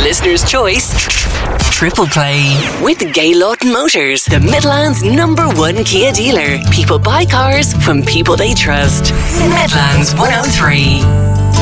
Listener's choice. Triple Play with Gaylord Motors, the Midlands #1 Kia dealer. People buy cars from people they trust. Midlands 103.